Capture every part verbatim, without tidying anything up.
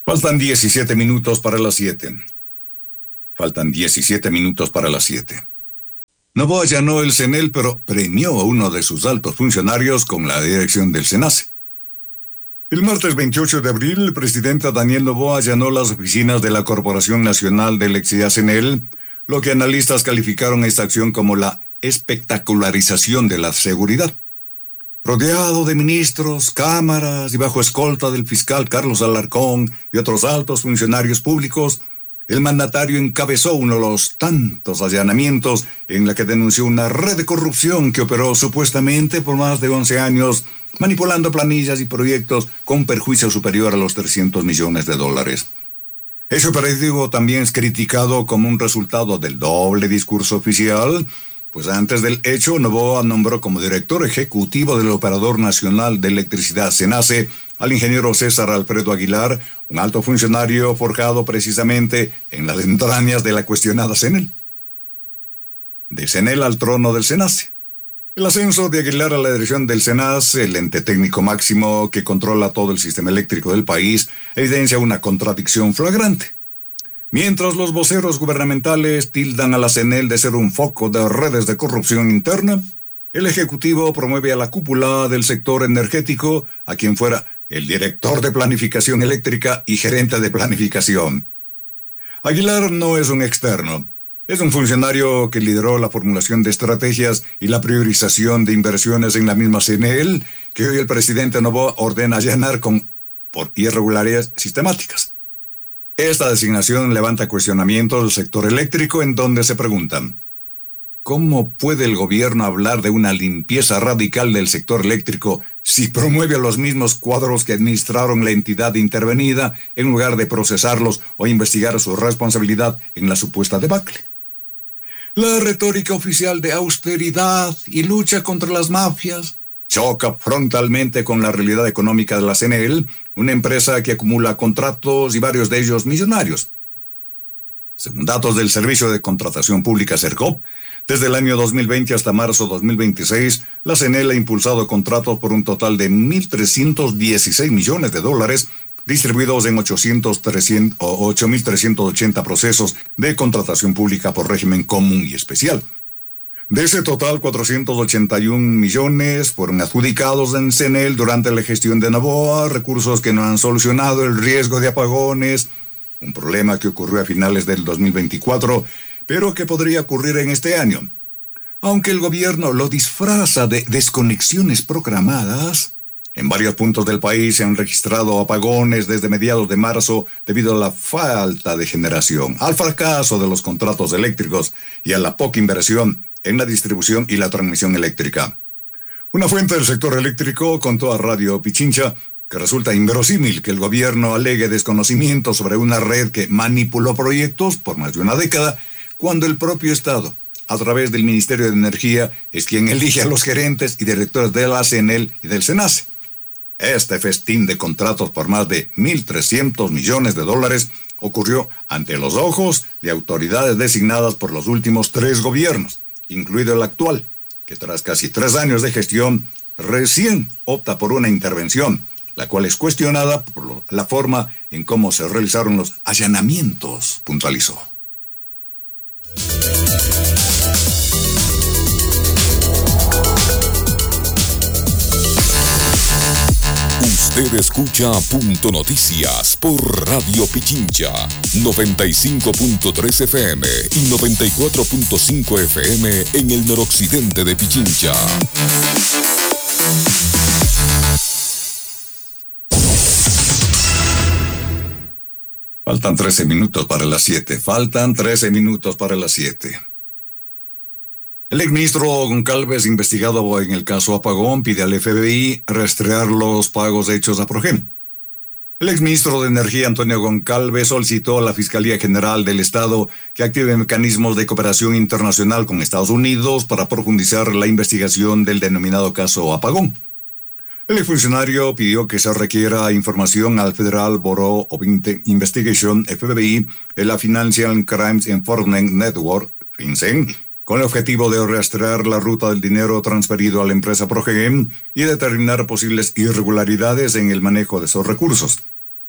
Faltan diecisiete minutos para las siete. Faltan diecisiete minutos para las siete. Novoa allanó el CENEL, pero premió a uno de sus altos funcionarios con la dirección del SENACE. El martes veintiocho de abril, el presidente Daniel Noboa allanó las oficinas de la Corporación Nacional de Electricidad CENEL, lo que analistas calificaron esta acción como la espectacularización de la seguridad. Rodeado de ministros, cámaras y bajo escolta del fiscal Carlos Alarcón y otros altos funcionarios públicos, el mandatario encabezó uno de los tantos allanamientos en la que denunció una red de corrupción que operó supuestamente por más de once años, manipulando planillas y proyectos con perjuicio superior a los trescientos millones de dólares. Ese operativo también es criticado como un resultado del doble discurso oficial, pues antes del hecho, Noboa nombró como director ejecutivo del Operador Nacional de Electricidad SENACE al ingeniero César Alfredo Aguilar, un alto funcionario forjado precisamente en las entrañas de la cuestionada CENEL. De CENEL al trono del SENACE. El ascenso de Aguilar a la dirección del SENACE, el ente técnico máximo que controla todo el sistema eléctrico del país, evidencia una contradicción flagrante. Mientras los voceros gubernamentales tildan a la CENEL de ser un foco de redes de corrupción interna, el Ejecutivo promueve a la cúpula del sector energético, a quien fuera el director de planificación eléctrica y gerente de planificación. Aguilar no es un externo, es un funcionario que lideró la formulación de estrategias y la priorización de inversiones en la misma CENEL, que hoy el presidente Noboa ordena allanar con, por irregularidades sistemáticas. Esta designación levanta cuestionamientos del sector eléctrico en donde se preguntan: ¿cómo puede el gobierno hablar de una limpieza radical del sector eléctrico si promueve a los mismos cuadros que administraron la entidad intervenida en lugar de procesarlos o investigar su responsabilidad en la supuesta debacle? La retórica oficial de austeridad y lucha contra las mafias choca frontalmente con la realidad económica de la CENEL, una empresa que acumula contratos y varios de ellos millonarios. Según datos del Servicio de Contratación Pública SERCOP, desde el año dos mil veinte hasta marzo dos mil veintiséis, la CENEL ha impulsado contratos por un total de mil trescientos dieciséis millones de dólares, distribuidos en ocho mil trescientos ochenta procesos de contratación pública por régimen común y especial. De ese total, cuatrocientos ochenta y un millones fueron adjudicados en CENEL durante la gestión de Noboa, recursos que no han solucionado el riesgo de apagones, un problema que ocurrió a finales del dos mil veinticuatro, pero que podría ocurrir en este año. Aunque el gobierno lo disfraza de desconexiones programadas, en varios puntos del país se han registrado apagones desde mediados de marzo debido a la falta de generación, al fracaso de los contratos eléctricos y a la poca inversión en la distribución y la transmisión eléctrica. Una fuente del sector eléctrico contó a Radio Pichincha que resulta inverosímil que el gobierno alegue desconocimiento sobre una red que manipuló proyectos por más de una década, cuando el propio Estado, a través del Ministerio de Energía, es quien elige a los gerentes y directores de la CENEL y del SENACE. Este festín de contratos por más de mil trescientos millones de dólares ocurrió ante los ojos de autoridades designadas por los últimos tres gobiernos, incluido el actual, que tras casi tres años de gestión recién opta por una intervención, la cual es cuestionada por lo, la forma en cómo se realizaron los allanamientos, puntualizó. Usted escucha Punto Noticias por Radio Pichincha, noventa y cinco punto tres F M y noventa y cuatro punto cinco F M en el noroccidente de Pichincha. Faltan trece minutos para las siete. Faltan trece minutos para las siete. El exministro Goncalves, investigado en el caso Apagón, pide al F B I rastrear los pagos hechos a Progem. El exministro de Energía, Antonio Goncalves, solicitó a la Fiscalía General del Estado que active mecanismos de cooperación internacional con Estados Unidos para profundizar la investigación del denominado caso Apagón. El exfuncionario pidió que se requiera información al Federal Bureau of Investigation, F B I, de la Financial Crimes Enforcement Network, FinCEN, con el objetivo de rastrear la ruta del dinero transferido a la empresa Progem y determinar posibles irregularidades en el manejo de esos recursos.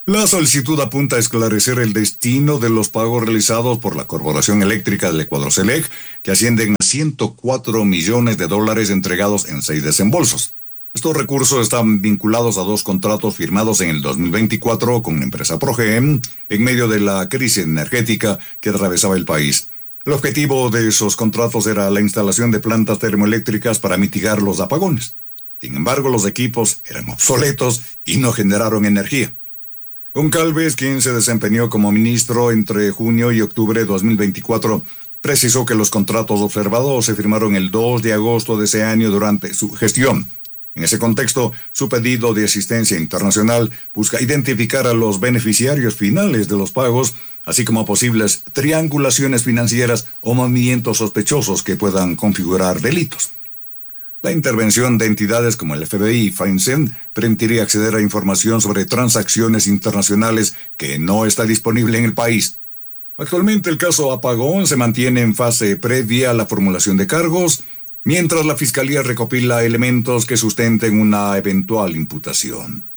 La solicitud apunta a esclarecer el destino de los pagos realizados por la Corporación Eléctrica del Ecuador, CELEC, que ascienden a ciento cuatro millones de dólares entregados en seis desembolsos. Estos recursos están vinculados a dos contratos firmados en el dos mil veinticuatro con la empresa Progem en medio de la crisis energética que atravesaba el país. El objetivo de esos contratos era la instalación de plantas termoeléctricas para mitigar los apagones. Sin embargo, los equipos eran obsoletos y no generaron energía. Goncalves, quien se desempeñó como ministro entre junio y octubre de dos mil veinticuatro, precisó que los contratos observados se firmaron el dos de agosto de ese año durante su gestión. En ese contexto, su pedido de asistencia internacional busca identificar a los beneficiarios finales de los pagos, así como posibles triangulaciones financieras o movimientos sospechosos que puedan configurar delitos. La intervención de entidades como el F B I y FinCEN permitiría acceder a información sobre transacciones internacionales que no está disponible en el país. Actualmente el caso Apagón se mantiene en fase previa a la formulación de cargos, mientras la Fiscalía recopila elementos que sustenten una eventual imputación.